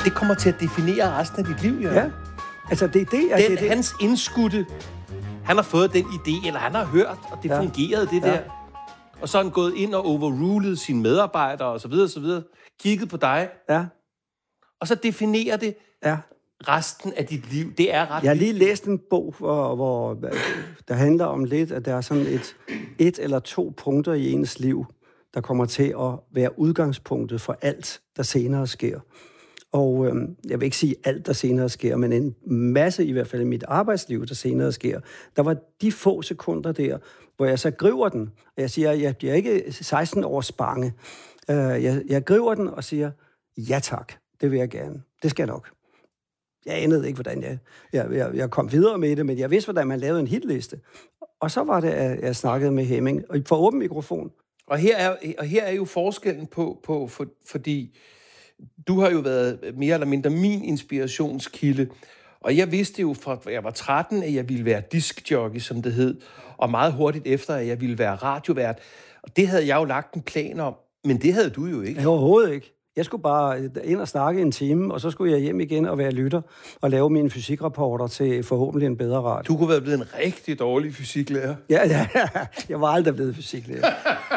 det kommer til at definere resten af dit liv, Jørgen. Ja, altså det er det. Hans indskudte, han har fået den idé, eller han har hørt, og det fungerede, det der. Og så er han gået ind og overrulet sine medarbejdere, og så videre, kigget på dig. Ja. Og så definerer det resten af dit liv. Det er ret. Jeg har lige læst en bog, hvor der handler om lidt, at der er sådan et eller to punkter i ens liv, der kommer til at være udgangspunktet for alt, der senere sker. Og jeg vil ikke sige alt, der senere sker, men en masse, i hvert fald i mit arbejdsliv, der senere sker. Der var de få sekunder der, hvor jeg så griber den, og jeg siger, at jeg bliver ikke 16 års bange. Jeg griber den og siger, ja tak, det vil jeg gerne. Det skal jeg nok. Jeg anede ikke, hvordan jeg kom videre med det, men jeg vidste, hvordan man lavede en hitliste. Og så var det, at jeg snakkede med Hemming, og for åben mikrofon. Og her er jo forskellen på fordi du har jo været mere eller mindre min inspirationskilde, og jeg vidste jo fra jeg var 13, at jeg ville være diskjockey, som det hed, og meget hurtigt efter, at jeg ville være radiovært. Og det havde jeg jo lagt en plan om, men det havde du jo ikke. Overhovedet ikke. Jeg skulle bare ind og snakke en time, og så skulle jeg hjem igen og være lytter og lave mine fysikrapporter til forhåbentlig en bedre radio. Du kunne være blevet en rigtig dårlig fysiklærer. Ja. Jeg var aldrig blevet fysiklærer.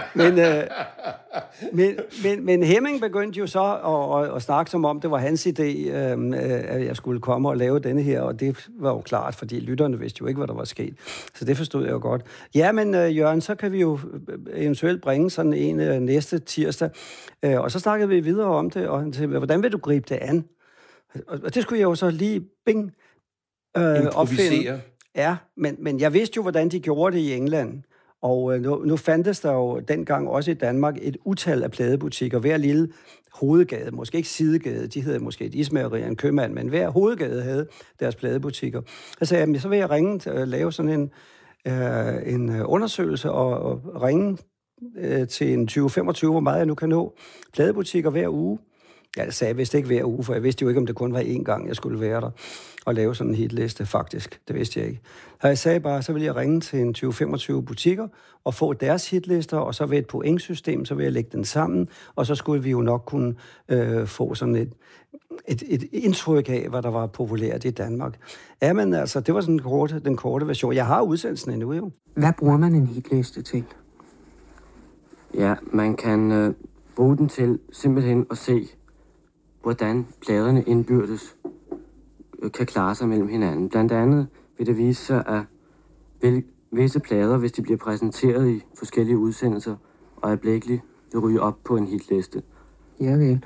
Men Hemming begyndte jo så at snakke som om, det var hans idé, at jeg skulle komme og lave denne her, og det var jo klart, fordi lytterne vidste jo ikke, hvad der var sket. Så det forstod jeg jo godt. Ja, men Jørgen, så kan vi jo eventuelt bringe sådan en næste tirsdag, og så snakkede vi videre om det, og han sagde, hvordan vil du gribe det an? Og det skulle jeg jo så lige improvisere. Ja, men jeg vidste jo, hvordan de gjorde det i England. Og nu fandtes der jo dengang også i Danmark et utal af pladebutikker. Hver lille hovedgade, måske ikke sidegade, de hedder måske et ismageri og en købmand, men hver hovedgade havde deres pladebutikker. Så sagde jeg, så vil jeg ringe til at lave sådan en undersøgelse og ringe til en 20-25, hvor meget jeg nu kan nå. Pladebutikker hver uge. Jeg sagde vist ikke hver uge, for jeg vidste jo ikke, om det kun var én gang, jeg skulle være der og lave sådan en hitliste, faktisk. Det vidste jeg ikke. Og jeg sagde bare, så vil jeg ringe til en 20-25 butikker og få deres hitlister, og så ved et pointsystem, så vil jeg lægge den sammen, og så skulle vi jo nok kunne få sådan et indtryk af, hvad der var populært i Danmark. Ja, men altså, det var sådan den korte version. Jeg har udsendelsen endnu, jo. Hvad bruger man en hitliste til? Ja, man kan bruge den til simpelthen at se, hvordan pladerne indbyrdes kan klare sig mellem hinanden. Blandt andet vil det vise sig, at visse plader, hvis de bliver præsenteret i forskellige udsendelser, øjeblikkeligt vil ryge op på en hitliste. Ja vel.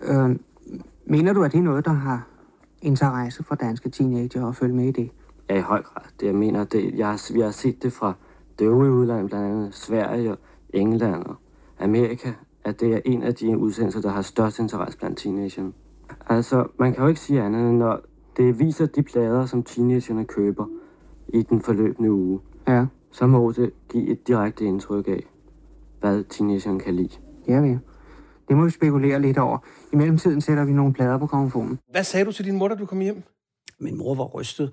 Mener du, at det er noget, der har interesse for danske teenager at følge med i det? Ja, i høj grad. Jeg mener, vi har set det fra det øvrige udland, blandt andet Sverige, England og Amerika, at det er en af de udsendelser, der har størst interesse blandt teenagerne. Altså, man kan jo ikke sige andet, når det viser de plader, som teenagerne køber i den forløbende uge. Ja. Så må det give et direkte indtryk af, hvad teenagerne kan lide. Ja, vel. Det må vi spekulere lidt over. I mellemtiden sætter vi nogle plader på grammofonen. Hvad sagde du til din mor, da du kom hjem? Min mor var rystet.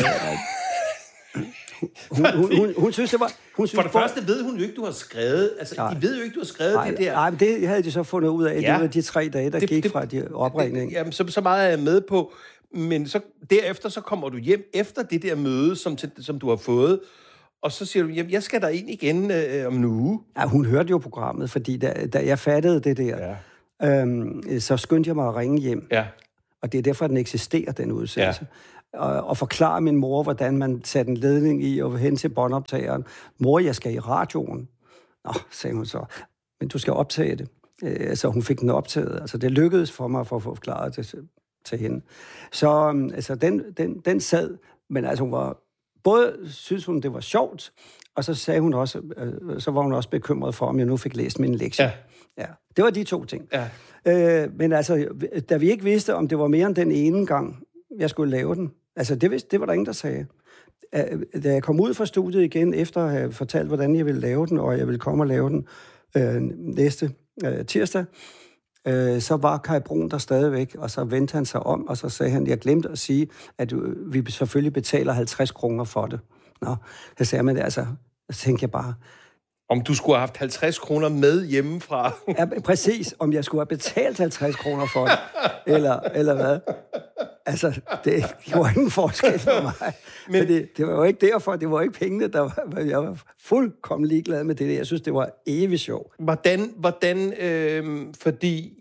Hun synes, det var... For det første ved hun jo ikke, du har skrevet... Altså, de ved jo ikke, du har skrevet det der. Nej, men det havde de så fundet ud af. Ja. Det var de 3 dage, der gik fra de opringning. Jamen, så meget er jeg med på. Men så derefter, så kommer du hjem efter det der møde, som du har fået. Og så siger du, jamen, jeg skal der ind igen om en uge. Ja, hun hørte jo programmet, fordi da jeg fattede det der, så skyndte jeg mig at ringe hjem. Ja. Og det er derfor, den eksisterer, den udsendelse. Ja. Og forklare min mor, hvordan man satte en ledning i og hen til båndoptageren. Mor, jeg skal i radioen. Nå, sagde hun så. Men du skal optage det. Så hun fik den optaget. Altså, det lykkedes for mig for at få forklaret det til hende. Så altså, den sad, men altså, hun var... Både synes hun, det var sjovt, og så sagde hun også, så var hun også bekymret for, om jeg nu fik læst min lektie. Ja. Det var de 2 ting. Ja. Men altså, da vi ikke vidste, om det var mere end den ene gang, jeg skulle lave den, altså det var der ingen, der sagde. Da jeg kom ud fra studiet igen, efter at have fortalt, hvordan jeg ville lave den, og jeg ville komme og lave den næste tirsdag, så var Kai Brun der stadigvæk, og så vendte han sig om, og så sagde han, jeg glemte at sige, at vi selvfølgelig betaler 50 kroner for det. Nå, så sagde man det, altså, så tænkte jeg bare, Om du skulle have haft 50 kroner med hjemmefra. Ja, præcis. Om jeg skulle have betalt 50 kroner for det. Eller hvad? Altså, det gjorde ingen forskel for mig. Men det var jo ikke derfor. Det var ikke pengene, der var... Jeg var fuldkommen ligeglad med det. Jeg synes, det var evigt sjovt. Hvordan fordi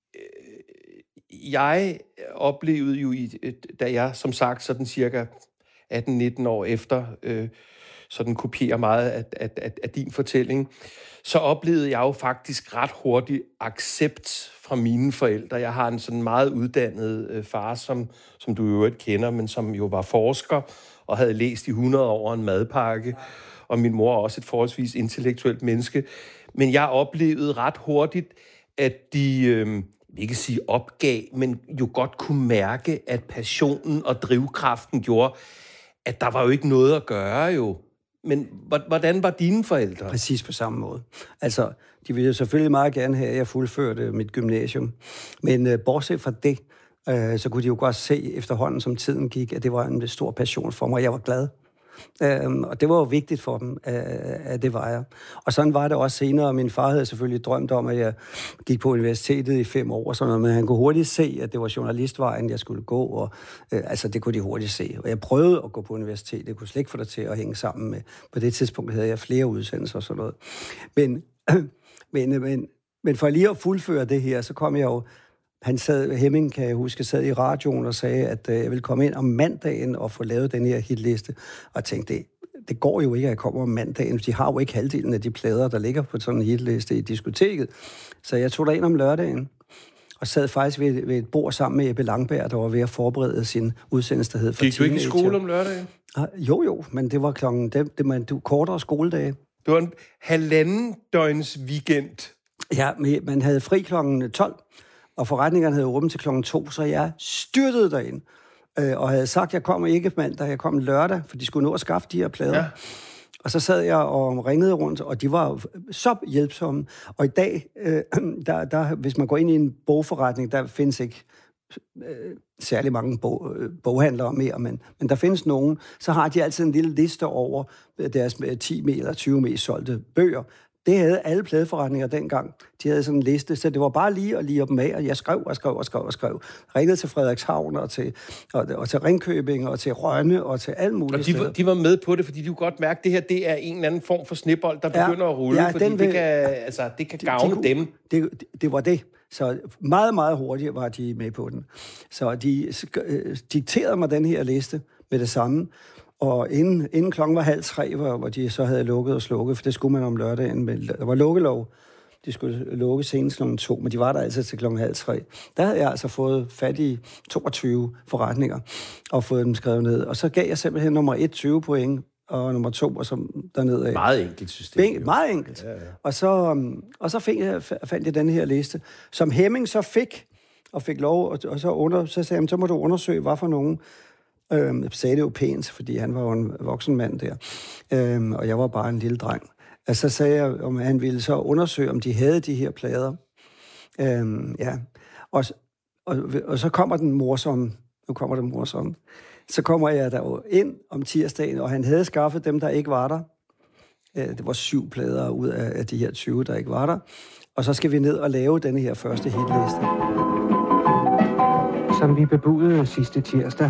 jeg oplevede jo, da jeg som sagt sådan cirka 18-19 år efter... sådan kopierer meget af din fortælling, så oplevede jeg jo faktisk ret hurtigt accept fra mine forældre. Jeg har en sådan meget uddannet far, som du jo ikke kender, men som jo var forsker og havde læst i 100 år en madpakke, og min mor er også et forholdsvis intellektuelt menneske. Men jeg oplevede ret hurtigt, at de... ikke sige opgav, men jo godt kunne mærke, at passionen og drivkraften gjorde, at der var jo ikke noget at gøre jo. Men hvordan var dine forældre? Præcis på samme måde. Altså, de ville selvfølgelig meget gerne have, at jeg fuldførte mit gymnasium. Men bortset fra det, så kunne de jo godt se efterhånden, som tiden gik, at det var en stor passion for mig. Jeg var glad. Og det var jo vigtigt for dem, at det var jeg. Og sådan var det også senere. Min far havde selvfølgelig drømt om, at jeg gik på universitetet i 5 år, og sådan noget, men han kunne hurtigt se, at det var journalistvejen, jeg skulle gå, og altså det kunne de hurtigt se. Og jeg prøvede at gå på universitetet, det kunne slet ikke få det til at hænge sammen med. På det tidspunkt havde jeg flere udsendelser og sådan noget. Men for lige at fuldføre det her, så kom jeg jo... Hemming, kan jeg huske, sad i radioen og sagde, at jeg ville komme ind om mandagen og få lavet den her hitliste. Og jeg tænkte, det går jo ikke, at jeg kommer om mandagen. De har jo ikke halvdelen af de plader, der ligger på sådan en hitliste i diskoteket. Så jeg tog derind om lørdagen og sad faktisk ved et bord sammen med Ebbe Langberg, der var ved at forberede sin udsendelse, der hed For Gik du ikke i skole om lørdagen? Jo, men det var kortere skoledage. Det var en 1,5 døgns weekend. Ja, men man havde fri klokken 12. Og forretningerne havde åbent til klokken 2, så jeg styrtede derind. Og havde sagt, at jeg kom ikke mandag, jeg kom lørdag, for de skulle nå at skaffe de her plader. Ja. Og så sad jeg og ringede rundt, og de var så hjælpsomme. Og i dag, hvis man går ind i en bogforretning, der findes ikke særlig mange boghandlere mere, men der findes nogen, så har de altid en lille liste over deres 10 eller 20 mest solgte bøger. Det havde alle pladeforretninger dengang. De havde sådan en liste, så det var bare lige at lire dem af, og jeg skrev. Ringede til Frederikshavn og til Ringkøbing og til Rønne og til alt muligt. Og de var med på det, fordi de kunne godt mærke, at det her det er en eller anden form for snebold, der begynder at rulle, fordi det kan gavne dem. Det var det. Så meget, meget hurtigt var de med på den. Så de dikterede mig den her liste med det samme. Og inden klokken var 2:30, hvor de så havde lukket og slukket, for det skulle man om lørdagen, men der var lukkelov. De skulle lukke senest klokken 2, men de var der altså til klokken 2:30. Der havde jeg altså fået fat i 22 forretninger og fået dem skrevet ned. Og så gav jeg simpelthen nummer 1 20 point, og nummer 2 og så dernede af. Meget enkelt system. Meget enkelt. Ja. Og så fandt jeg den her liste, som Hemming så fik lov, og så sagde han, så må du undersøge, hvad for nogen. Jeg sagde det jo pænt, fordi han var jo en voksen mand der, og jeg var bare en lille dreng. Og så sagde jeg, om han ville så undersøge, om de havde de her plader. Og så kommer den morsomme. Nu kommer den morsomme. Så kommer jeg der jo ind om tirsdagen, og han havde skaffet dem, der ikke var der. Det var 7 plader ud af de her 20, der ikke var der. Og så skal vi ned og lave denne her første hitliste. Som vi bebudede sidste tirsdag,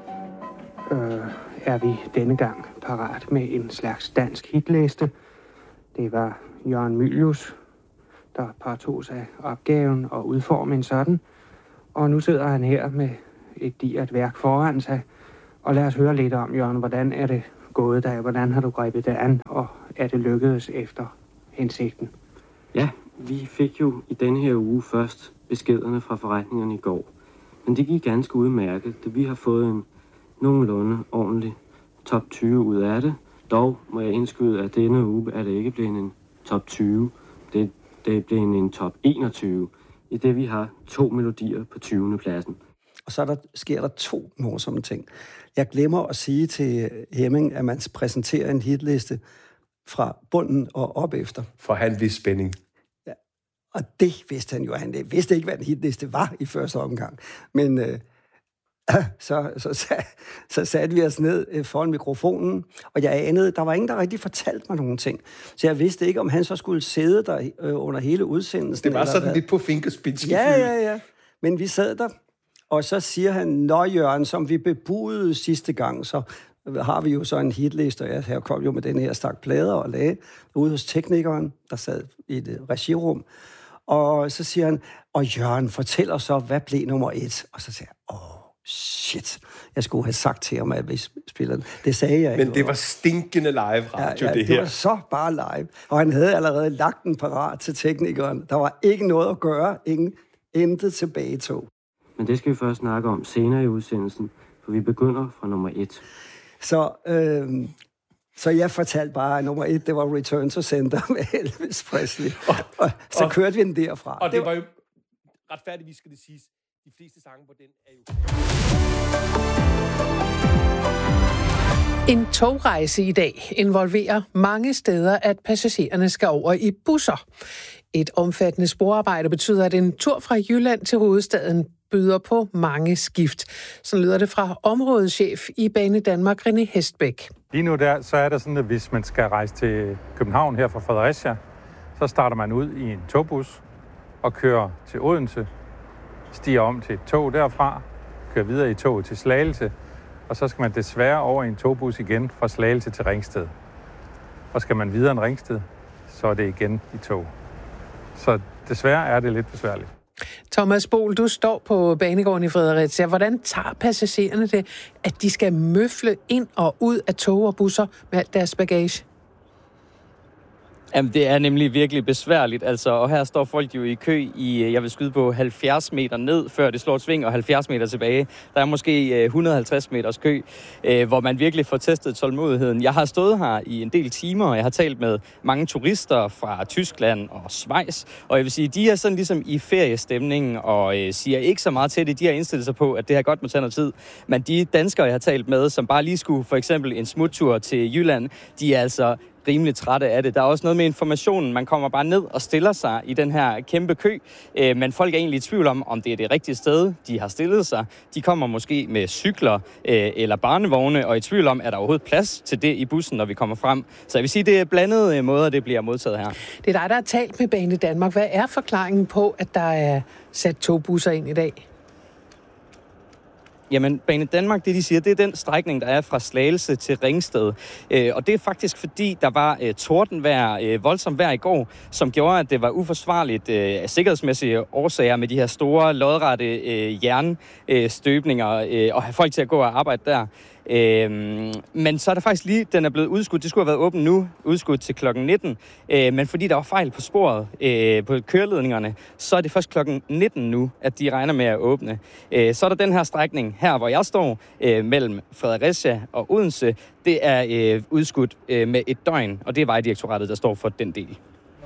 er vi denne gang parat med en slags dansk hitliste. Det var Jørgen Mylius, der påtog sig opgaven og udforme en sådan. Og nu sidder han her med et digert værk foran sig. Og lad os høre lidt om, Jørgen, hvordan er det gået dig? Hvordan har du grebet det an? Og er det lykkedes efter hensigten? Ja, vi fik jo i denne her uge først beskederne fra forretningerne i går. Men det gik ganske udmærket, da vi har fået en nogenlunde ordentlig top 20 ud af det. Dog må jeg indskyde, at denne uge er det ikke blevet en top 20. Det er blevet en top 21, i det vi har 2 melodier på 20. pladsen. Og så sker der 2 morsomme ting. Jeg glemmer at sige til Hemming, at man præsenterer en hitliste fra bunden og op efter. For han vidste spænding. Ja, og det vidste han jo. Han vidste ikke, hvad en hitliste var i første omgang. Men så satte vi os ned foran mikrofonen, og jeg anede, der var ingen, der rigtig fortalte mig nogle ting. Så jeg vidste ikke, om han så skulle sidde der under hele udsendelsen. Det var sådan lidt på fingerspids. Ja. Men vi sad der, og så siger han, nå Jørgen, som vi bebudede sidste gang, så har vi jo så en hitliste, og jeg kom jo med den her stak plader og lagde ude hos teknikeren, der sad i et regirum. Og så siger han, og Jørgen, fortæl os så, hvad blev nummer 1? Og så siger jeg, shit, jeg skulle have sagt til ham, at vi spiller den. Det sagde jeg ikke. Men det var stinkende live radio, det her. Det var så bare live. Og han havde allerede lagt den parat til teknikeren. Der var ikke noget at gøre, intet tilbagetog. Men det skal vi først snakke om senere i udsendelsen, for vi begynder fra nummer 1. Så jeg fortalte bare, at nummer 1, det var Return to Sender med Elvis Presley. Og så kørte vi den derfra. Og det var jo retfærdigvis, skal det siges, de fleste sange på den er jo... En togrejse i dag involverer mange steder, at passagererne skal over i busser. Et omfattende sporarbejde betyder, at en tur fra Jylland til hovedstaden byder på mange skift. Så lyder det fra områdeschef i Banedanmark, René Hestbæk. Lige nu så er det sådan, at hvis man skal rejse til København her fra Fredericia, så starter man ud i en togbus og kører til Odense, stiger om til et tog derfra, kører videre i toget til Slagelse, og så skal man desværre over i en togbus igen fra Slagelse til Ringsted. Og skal man videre end Ringsted, så er det igen i tog. Så desværre er det lidt besværligt. Thomas Bohl, du står på banegården i Fredericia. Hvordan tager passagererne det, at de skal møfle ind og ud af tog og busser med alt deres bagage? Jamen, det er nemlig virkelig besværligt, altså, og her står folk jo i kø i, jeg vil skyde på 70 meter ned, før det slår et sving, og 70 meter tilbage. Der er måske 150 meters kø, hvor man virkelig får testet tålmodigheden. Jeg har stået her i en del timer, og jeg har talt med mange turister fra Tyskland og Schweiz, og jeg vil sige, de er sådan ligesom i feriestemningen, og siger ikke så meget til det. De har indstillet sig på, at det her godt må tage noget tid. Men de danskere, jeg har talt med, som bare lige skulle for eksempel en smuttur til Jylland, de er altså rimelig trætte af det. Der er også noget med informationen. Man kommer bare ned og stiller sig i den her kæmpe kø, men folk er egentlig i tvivl om det er det rigtige sted, de har stillet sig. De kommer måske med cykler eller barnevogne, og i tvivl om, er der overhovedet plads til det i bussen, når vi kommer frem. Så jeg vil sige, det er blandede måder, det bliver modtaget her. Det er dig, der har talt med Banedanmark. Hvad er forklaringen på, at der er sat togbusser ind i dag? Jamen, Banedanmark, det de siger, det er den strækning, der er fra Slagelse til Ringsted. Og det er faktisk fordi, der var tordenvejr, voldsomt vejr i går, som gjorde, at det var uforsvarligt af sikkerhedsmæssige årsager med de her store, lodrette jernstøbninger og have folk til at gå og arbejde der. Men så er der faktisk lige, den er blevet udskudt. Det skulle have været åbent nu, udskudt til klokken 19. Men fordi der var fejl på sporet, på køreledningerne, så er det først klokken 19 nu, at de regner med at åbne. Så er der den her strækning her, hvor jeg står, mellem Fredericia og Odense. Det er udskudt med et døgn, og det er Vejdirektoratet, der står for den del.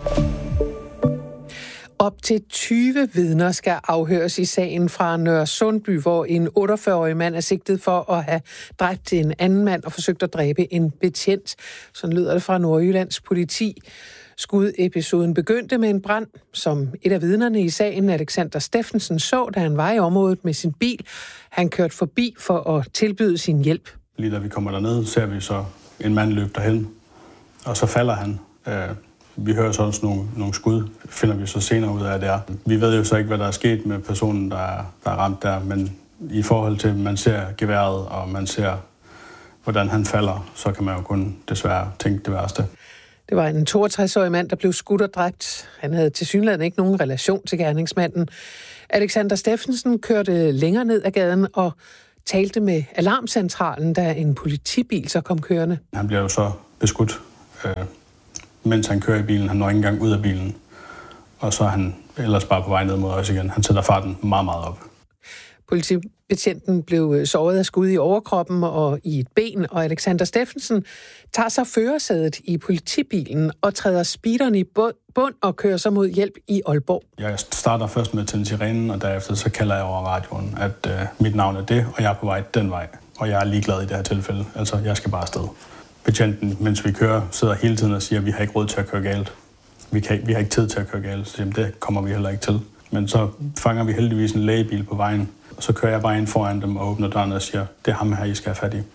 Op til 20 vidner skal afhøres i sagen fra Nørre Sundby, hvor en 48-årig mand er sigtet for at have dræbt en anden mand og forsøgt at dræbe en betjent. Sådan lyder det fra Nordjyllands politi. Skudepisoden begyndte med en brand, som et af vidnerne i sagen, Alexander Steffensen, så, da han var i området med sin bil. Han kørte forbi for at tilbyde sin hjælp. Lige da vi kommer derned, ser vi så en mand løbe derhen, og så falder han. Vi hører så også nogle skud, finder vi så senere ud af det. Vi ved jo så ikke, hvad der er sket med personen, der er ramt der, men i forhold til, at man ser geværet, og man ser, hvordan han falder, så kan man jo kun desværre tænke det værste. Det var en 62-årig mand, der blev skudt og dræbt. Han havde tilsyneladende ikke nogen relation til gerningsmanden. Alexander Steffensen kørte længere ned ad gaden og talte med alarmcentralen, da en politibil så kom kørende. Han bliver jo så beskudt, mens han kører i bilen. Han når ikke engang ud af bilen. Og så er han ellers bare på vej ned mod os igen. Han sætter farten meget, meget op. Politibetjenten blev såret af skud i overkroppen og i et ben, og Alexander Steffensen tager så førersædet i politibilen og træder speederen i bund og kører så mod hjælp i Aalborg. Jeg starter først med at tænde sirenen, og derefter så kalder jeg over radioen, at mit navn er det, og jeg er på vej den vej. Og jeg er ligeglad i det her tilfælde. Altså, jeg skal bare afsted. Betjenten, mens vi kører, sidder hele tiden og siger, at vi har ikke råd til at køre galt. Vi har ikke tid til at køre galt, så det kommer vi heller ikke til. Men så fanger vi heldigvis en lægebil på vejen, Og så kører jeg bare ind foran dem og åbner døren og siger, det er ham her, I skal have fat i.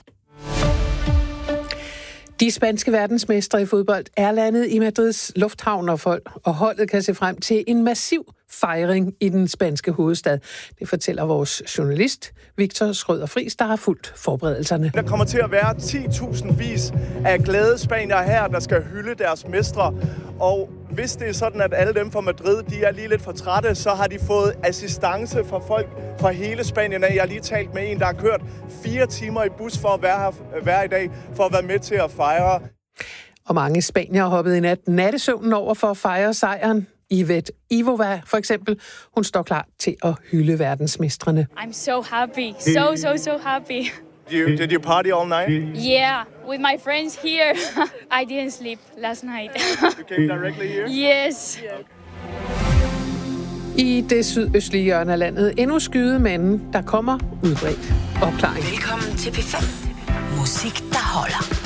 De spanske verdensmestre i fodbold er landet i Madrids lufthavn, og holdet kan se frem til en massiv fejring i den spanske hovedstad. Det fortæller vores journalist, Victor Schrøder Friis, der har fulgt forberedelserne. Der kommer til at være 10.000 vis af glade spaniere her, der skal hylde deres mestre. Og hvis det er sådan, at alle dem fra Madrid, de er lige lidt for trætte, så har de fået assistance fra folk fra hele Spanien. Jeg har lige talt med en, der har kørt 4 timer i bus for at være her hver i dag, for at være med til at fejre. Og mange spaniere hoppede i nat nattesøvnen over for at fejre sejren. Yvette Ivova for eksempel, hun står klar til at hylde verdensmestrene. I'm so happy, so happy. Did you party all night? Yeah, with my friends here. I didn't sleep last night. You came directly here? Yes. I det sydøstlige hjørne af landet endnu skyde, men der kommer udbredt opklaring. Velkommen til P5. Musik, der holder.